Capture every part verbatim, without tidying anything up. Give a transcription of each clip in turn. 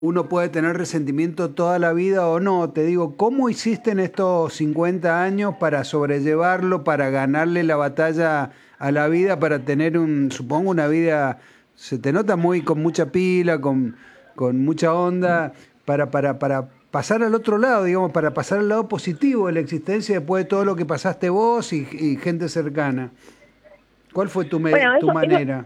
uno puede tener resentimiento toda la vida o no. Te digo, ¿cómo hiciste en estos cincuenta años para sobrellevarlo, para ganarle la batalla a la vida, para tener, un, supongo, una vida, se te nota muy con mucha pila, con, con mucha onda, para, para, para pasar al otro lado, digamos, para pasar al lado positivo de la existencia después de todo lo que pasaste vos y, y gente cercana? ¿Cuál fue tu, me, Bueno, tu eso, eso, manera?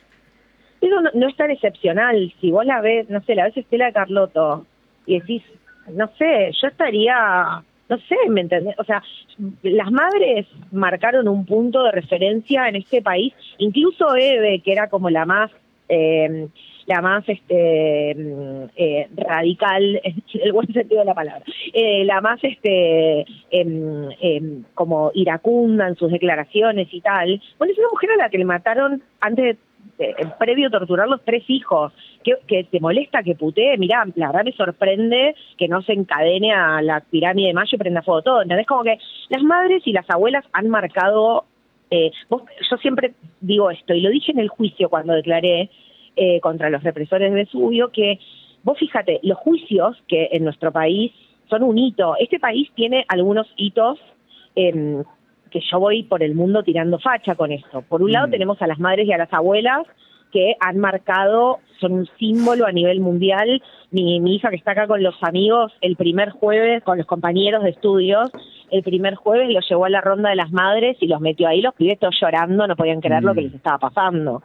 eso no, no es tan excepcional. Si vos la ves, no sé, la ves Estela de Carlotto y decís, no sé, yo estaría, no sé, ¿me entendés? O sea, las madres marcaron un punto de referencia en este país. Incluso Eve, que era como la más... Eh, la más este eh, radical en el buen sentido de la palabra, eh, la más este eh, eh, como iracunda en sus declaraciones y tal. Bueno, es una mujer a la que le mataron antes de, eh, previo a torturar los tres hijos. que, que te molesta que putee, mirá, la verdad me sorprende que no se encadene a la pirámide de Mayo y prenda fuego todo, ¿entendés? Como que las madres y las abuelas han marcado, eh, vos, yo siempre digo esto, y lo dije en el juicio cuando declaré Eh, contra los represores de Vesubio, que vos fíjate, los juicios que en nuestro país son un hito. Este país tiene algunos hitos eh, que yo voy por el mundo tirando facha con esto. Por un lado Mm. tenemos a las madres y a las abuelas que han marcado, son un símbolo a nivel mundial. Mi, mi hija que está acá con los amigos el primer jueves, con los compañeros de estudios, el primer jueves los llevó a la ronda de las madres y los metió ahí, los pibes todos llorando, no podían creer Mm. lo que les estaba pasando.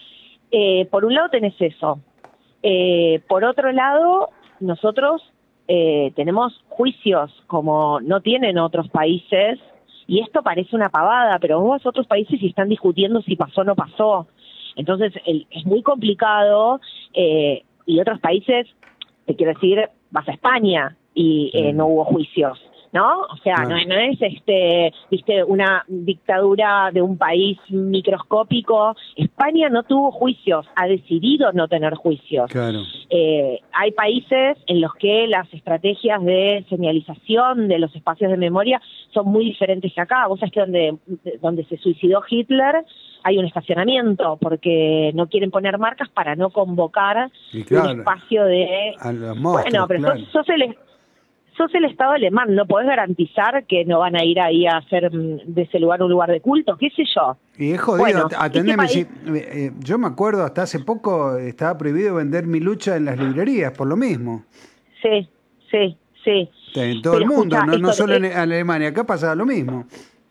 Eh, por un lado tenés eso. Eh, por otro lado, nosotros eh, tenemos juicios como no tienen otros países, y esto parece una pavada, pero vos vas a otros países y están discutiendo si pasó o no pasó. Entonces el, es muy complicado, eh, y otros países, te quiero decir, vas a España y eh, no hubo juicios, ¿no? O sea, Claro. no, no es este, viste, una dictadura de un país microscópico. España no tuvo juicios, ha decidido no tener juicios. Claro. Eh, hay países en los que las estrategias de señalización de los espacios de memoria son muy diferentes que acá. Vos sabés que donde, donde se suicidó Hitler hay un estacionamiento, porque no quieren poner marcas para no convocar Y claro, un espacio de... a los Bueno, monstruos, pero claro. sos, sos el... sos el Estado alemán, no podés garantizar que no van a ir ahí a hacer de ese lugar un lugar de culto, qué sé yo. Y es jodido, Bueno, atendeme, este si, país... eh, yo me acuerdo hasta hace poco estaba prohibido vender Mi Lucha en las librerías, por lo mismo. Sí, sí, sí. En todo el Pero mundo, escucha, no, no esto... solo en Eh, Alemania, acá pasaba lo mismo.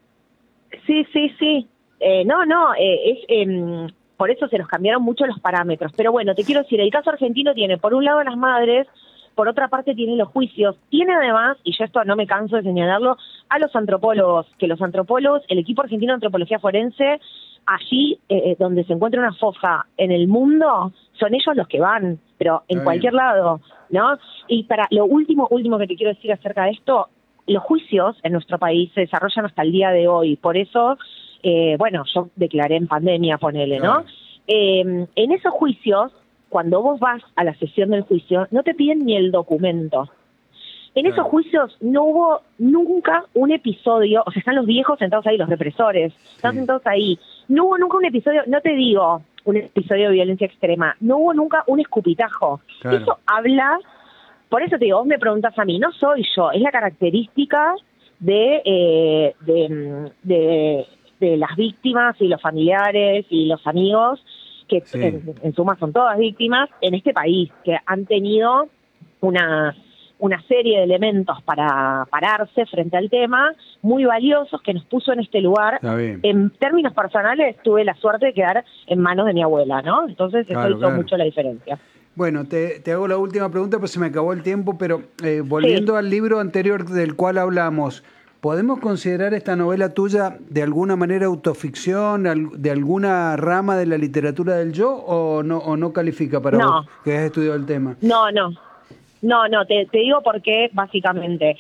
sí, sí, sí. Eh, no, no, eh, es... Eh, por eso se nos cambiaron mucho los parámetros. Pero bueno, te quiero decir, el caso argentino tiene, por un lado, las madres, por otra parte tiene los juicios, tiene además, y yo esto no me canso de señalarlo, a los antropólogos, que los antropólogos, el equipo argentino de antropología forense, allí eh, donde se encuentra una fosa en el mundo, son ellos los que van, pero en Está cualquier bien. lado, ¿no? Y para lo último, último que te quiero decir acerca de esto, los juicios en nuestro país se desarrollan hasta el día de hoy, por eso, eh, bueno, yo declaré en pandemia, ponele, ¿no? Claro. Eh, en esos juicios, cuando vos vas a la sesión del juicio, no te piden ni el documento. En Claro. esos juicios no hubo nunca un episodio, o sea, están los viejos sentados ahí, los represores, están Sí. sentados ahí. No hubo nunca un episodio, no te digo un episodio de violencia extrema, no hubo nunca un escupitajo. Claro. Eso habla, por eso te digo, vos me preguntás a mí, no soy yo, es la característica de, eh, de, de, de las víctimas y los familiares y los amigos, que Sí. en, en suma son todas víctimas, en este país, que han tenido una, una serie de elementos para pararse frente al tema, muy valiosos, que nos puso en este lugar. Está bien. En términos personales, tuve la suerte de quedar en manos de mi abuela, ¿no? Entonces eso Claro, hizo claro. mucho la diferencia. Bueno, te, te hago la última pregunta, pues se me acabó el tiempo, pero eh, volviendo Sí. al libro anterior del cual hablamos, ¿podemos considerar esta novela tuya de alguna manera autoficción, al- de alguna rama de la literatura del yo, o no, o no califica para No, vos, que has estudiado el tema? no, no. No, no, te, te digo por qué, básicamente.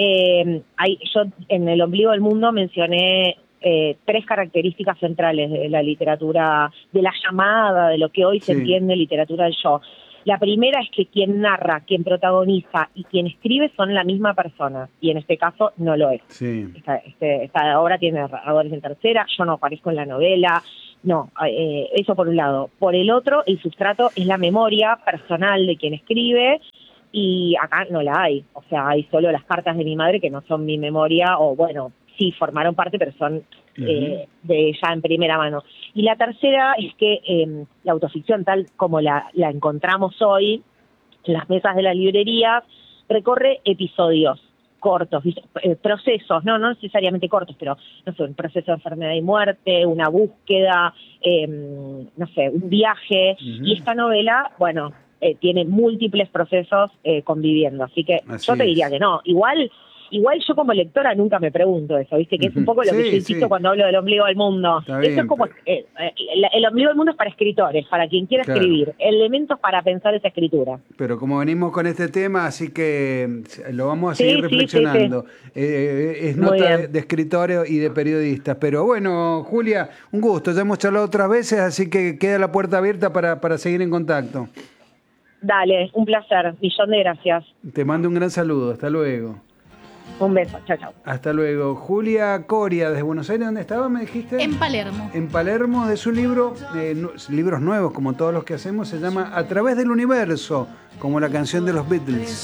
Eh, hay, yo en El ombligo del mundo mencioné eh, tres características centrales de la literatura, de la llamada, de lo que hoy se Sí. entiende literatura del yo. La primera es que quien narra, quien protagoniza y quien escribe son la misma persona, y en este caso no lo es. Sí. Esta, este, esta obra tiene narradores en tercera, yo no aparezco en la novela, no, eh, eso por un lado. Por el otro, el sustrato es la memoria personal de quien escribe, y acá no la hay. O sea, hay solo las cartas de mi madre que no son mi memoria, o bueno, sí formaron parte, pero son eh, de ella en primera mano. Y la tercera es que eh, la autoficción, tal como la, la encontramos hoy en las mesas de las librerías, recorre episodios cortos, eh, procesos, no, no necesariamente cortos, pero no sé, un proceso de enfermedad y muerte, una búsqueda, eh, no sé, un viaje. Uh-huh. Y esta novela, bueno, eh, tiene múltiples procesos eh, conviviendo, así que así yo te diría es. que no. Igual igual yo como lectora nunca me pregunto eso, ¿viste? Que es un poco lo sí, que yo insisto sí. cuando hablo del ombligo del mundo. Está Esto bien, es como, pero... eh, el, el ombligo del mundo es para escritores, para quien quiera claro. escribir, elementos para pensar esa escritura. Pero como venimos con este tema, así que lo vamos a seguir sí, reflexionando. Sí, sí, sí. Eh, es nota de, de escritores y de periodistas. Pero bueno, Julia, un gusto, ya hemos charlado otras veces, así que queda la puerta abierta para, para seguir en contacto. Dale, un placer, millón de gracias. Te mando un gran saludo, hasta luego. Un beso, chao, chao. Hasta luego. Julia Coria, desde Buenos Aires, ¿dónde estaba, me dijiste? En Palermo. En Palermo, de su libro, eh, no, libros nuevos, como todos los que hacemos, se llama A través del universo, como la canción de los Beatles.